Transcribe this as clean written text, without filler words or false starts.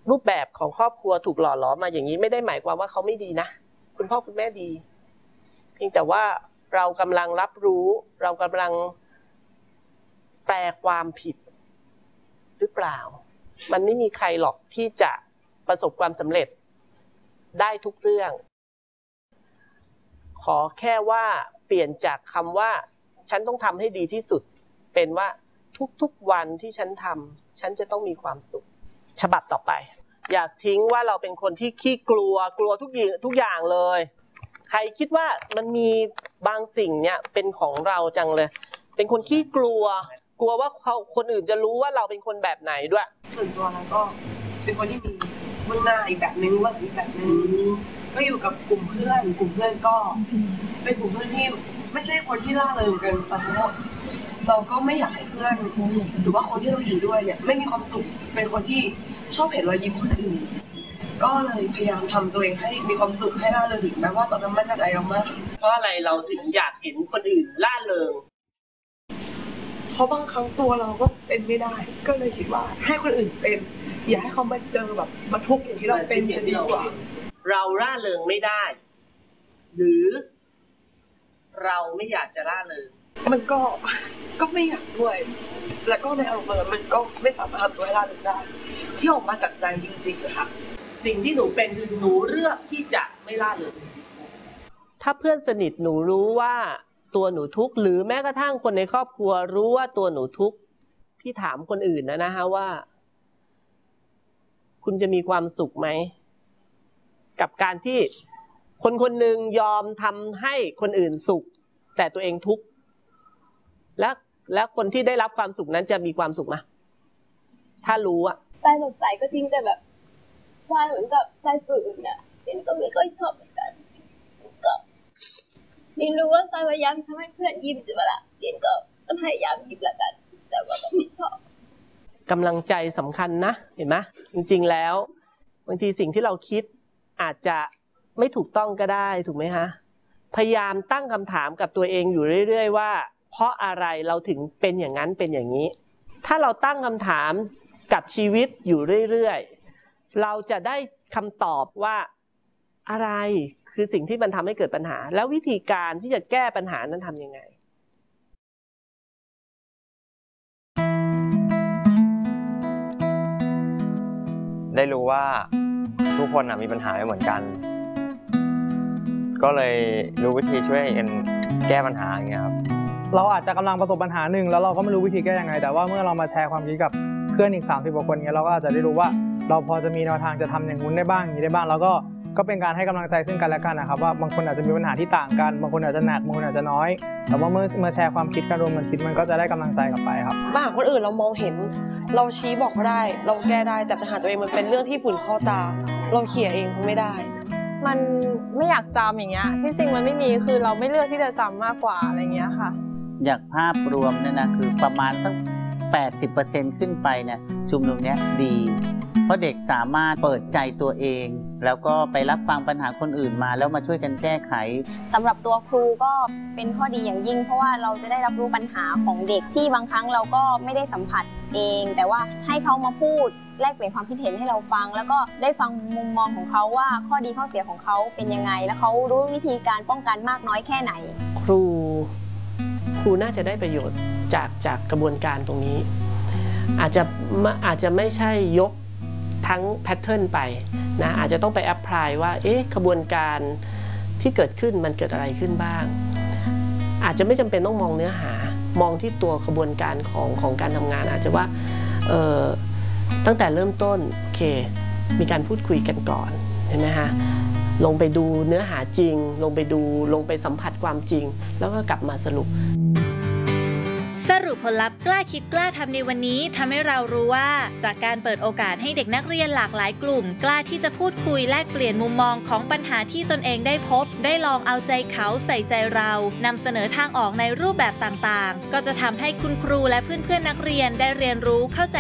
รูปแบบของครอบครัวถูกหล่อหลอมมาอย่างนี้ไม่ได้หมายความว่าเขาไม่ดีนะคุณพ่อคุณแม่ดีเพียงแต่ว่าเรากำลังรับรู้เรากำลังแปลความผิดหรือเปล่ามันไม่มีใครหรอกที่จะประสบความสำเร็จได้ทุกเรื่องขอแค่ว่าเปลี่ยนจากคำว่าฉันต้องทำให้ดีที่สุดเป็นว่าทุกๆวันที่ฉันทำฉันจะต้องมีความสุขฉบับต่อไปอยากทิ้งว่าเราเป็นคนที่ขี้กลัวทุกอย่างเลยใครคิดว่ามันมีบางสิ่งเนี่ยเป็นของเราจังเลยเป็นคนขี้กลัวว่าคนอื่นจะรู้ว่าเราเป็นคนแบบไหนด้วยส่วนตัวเราก็เป็นคนที่มีเบื้องหน้าอีกแบบนึงว่าอีกแบบนึงก็อยู่กับกลุ่มเพื่อนก็เป็นกลุ่มเพื่อนที่ไม่ใช่คนที่ล่าเริงกันซะทั้งหมดเราก็ไม่อยากให้เพื่อนหรือว่าคนที่เราอยู่ด้วยเนี่ยไม่มีความสุขเป็นคนที่ชอบเห็นรอยยิ้มคนอื่นก็เลยพยายามทำตัวเองให้มีความสุขให้ล่าเริงถึงแม้ว่าตอนนั้นมันจะใจเรามากเพราะอะไรเราถึงอยากเห็นคนอื่นล่าเริงเพราะบางครั้งตัวเราก็เป็นไม่ได้ก็เลยคิดว่าให้คนอื่นเป็นอย่าให้เขามาเจอแบบมาทุกข์อย่างที่เราเป็นจะดีกว่าเราล่าเริงไม่ได้หรือเราไม่อยากจะล่าเริงมันก็ไม่อยากด้วยแล้วก็ในอารมณ์มันก็ไม่สามารถทำตัวให้ล่าเริงได้ที่ออกมาจากใจจริงๆค่ะสิ่งที่หนูเป็นคือหนูเลือกที่จะไม่ล่าเริงถ้าเพื่อนสนิทหนูรู้ว่าตัวหนูทุกข์หรือแม้กระทั่งคนในครอบครัวรู้ว่าตัวหนูทุกข์พี่ถามคนอื่นนะฮะว่าคุณจะมีความสุขไหมกับการที่คนหนึ่งยอมทำให้คนอื่นสุขแต่ตัวเองทุกข์แล้วคนที่ได้รับความสุขนั้นจะมีความสุขไหมถ้ารู้อะทรายสดใสก็จริงแต่แบบทรายเหมือนกับทรายฝืนอะเดนก็ไม่ค่อยชอบเหมือนกันก็เดนรู้ว่าทรายพยายามทำให้เพื่อนยิ้มใช่ไหมล่ะเดนก็จะพยายามยิ้มละกันแต่ว่าก็ไม่ชอบกำลังใจสำคัญนะเห็นไหมจริงๆแล้วบางทีสิ่งที่เราคิดอาจจะไม่ถูกต้องก็ได้ถูกไหมฮะพยายามตั้งคำถามกับตัวเองอยู่เรื่อยๆว่าเพราะอะไรเราถึงเป็นอย่างนั้นเป็นอย่างนี้ถ้าเราตั้งคำถามกับชีวิตอยู่เรื่อยๆเราจะได้คำตอบว่าอะไรคือสิ่งที่มันทำให้เกิดปัญหาแล้ววิธีการที่จะแก้ปัญหานั้นทำยังไงได้รู้ว่าทุกคนมีปัญหาไม่เหมือนกันก็เลยรู้วิธีช่วยกันแก้ปัญหาอย่างเงี้ยครับเราอาจจะกำลังประสบปัญหาหนึ่งแล้วเราก็ไม่รู้วิธีแก้ยังไงแต่ว่าเมื่อเรามาแชร์ความคิดกับเพื่อนอีก30กว่าคนเงี้ยเราก็อาจจะได้รู้ว่าเราพอจะมีแนวทางจะทำอย่างนู้นได้บ้างอย่างนี้ได้บ้างแล้วก็เป็นการให้กำลังใจซึ่งกันและกันนะครับว่าบางคนอาจจะมีปัญหาที่ต่างกันบางคนอาจจะหนักบางคนอาจจะน้อยแต่ว่าเมื่อแชร์ความคิดกันรวมกันคิดมันก็จะได้กำลังใจกลับไปครับปัญหาคนอื่นเรามองเห็นเราชี้บอกก็ได้เราแก้ได้แต่ปัญหาตัวเองมันเป็นเรื่องที่ฝุ่นเข้าตาเราเขี่ยเองคงไม่ได้มันไม่อยากจำอย่างเงี้ยที่จริงมันไม่มีคือเราไม่เลือกที่จะจำมากกว่าอะไรเงี้ยค่ะอยากภาพรวมเนี่ยนะคือประมาณสัก 80% ขึ้นไปเนี่ยชุมนุมเนี้ยดีเพราะเด็กสามารถเปิดใจตัวเองแล้วก็ไปรับฟังปัญหาคนอื่นมาแล้วมาช่วยกันแก้ไขสำหรับตัวครูก็เป็นข้อดีอย่างยิ่งเพราะว่าเราจะได้รับรู้ปัญหาของเด็กที่บางครั้งเราก็ไม่ได้สัมผัสเองแต่ว่าให้เขามาพูดแลกเปลี่ยนความคิดเห็นให้เราฟังแล้วก็ได้ฟังมุมมองของเขาว่าข้อดีข้อเสียของเขาเป็นยังไงและเขารู้วิธีการป้องกันมากน้อยแค่ไหนครูน่าจะได้ประโยชน์จากกระบวนการตรงนี้อาจจะไม่ใช่ยกทั้งแพทเทิร์นไปนะอาจจะต้องไปแอพพลายว่ากระบวนการที่เกิดขึ้นมันเกิดอะไรขึ้นบ้างอาจจะไม่จำเป็นต้องมองเนื้อหามองที่ตัวกระบวนการของการทำงานอาจจะว่าตั้งแต่เริ่มต้นโอเคมีการพูดคุยกันก่อนเห็นไหมฮะลงไปดูเนื้อหาจริงลงไปสัมผัสความจริงแล้วก็กลับมาสรุปผลลัพธ์กล้าคิดกล้าทำในวันนี้ทำให้เรารู้ว่าจากการเปิดโอกาสให้เด็กนักเรียนหลากหลายกลุ่มกล้าที่จะพูดคุยแลกเปลี่ยนมุมมองของปัญหาที่ตนเองได้พบได้ลองเอาใจเขาใส่ใจเรานำเสนอทางออกในรูปแบบต่างๆก็จะทำให้คุณครูและเพื่อนๆนักเรียนได้เรียนรู้เข้าใจ